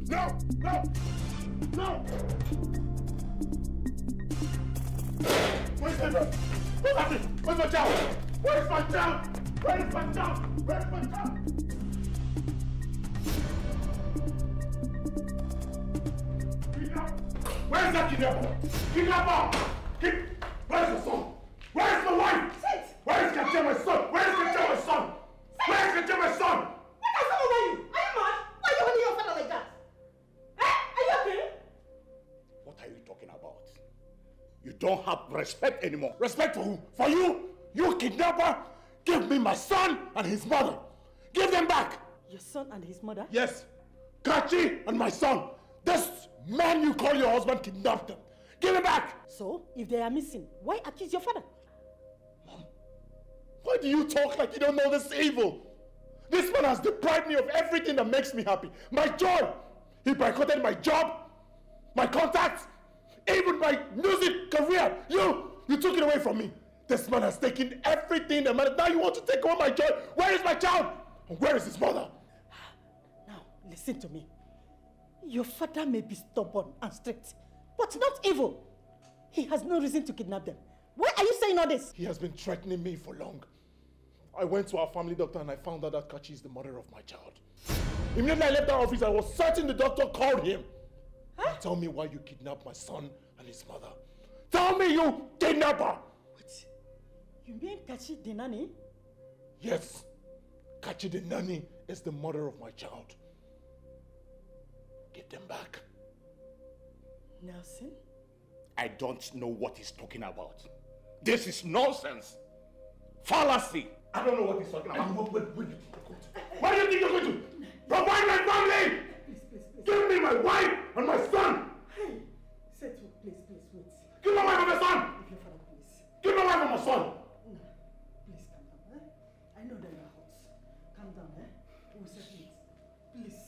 No! No! No! Where's my child? What's happening? Where's my child? Where's my child? Where's my child? Where's my child? Where's that kidnapper? Kidnapper! Where's the son? Where's my wife? Sit! Where's Katia, my son? Where's Katia, my son? Where's Katia, my son? What has come over you? Are you mad? Why are you holding your father like that? Are you okay? What are you talking about? You don't have respect anymore. Respect for who? For you? You kidnapper? Give me my son and his mother. Give them back. Your son and his mother? Yes. Kachi and my son. This man you call your husband kidnapped them. Give them back. So, if they are missing, why accuse your father? Mom, why do you talk like you don't know this evil? This man has deprived me of everything that makes me happy. My joy. He boycotted my job, my contacts, even my music career. You took it away from me. This man has taken everything that matters. Now you want to take away my joy. Where is my child? And where is his mother? Now, listen to me. Your father may be stubborn and strict, but not evil. He has no reason to kidnap them. Why are you saying all this? He has been threatening me for long. I went to our family doctor and I found out that Kachi is the mother of my child. Immediately I left that office, I was certain the doctor called him. Huh? Tell me why you kidnapped my son and his mother. Tell me, you kidnapper! What? You mean Kachi the nanny? Yes. Kachi the nanny is the mother of my child. Give them back. Nelson? I don't know what he's talking about. This is nonsense. Fallacy. I don't know what he's talking about. Where do you think you're going to? Provide my family! Please. Give me my wife and my son! Hey, settle, please, wait. Give my wife and my son! If your father, please. Give my wife and my son! No, please calm down, I know that you are hot. Calm down, We'll settle it. Please.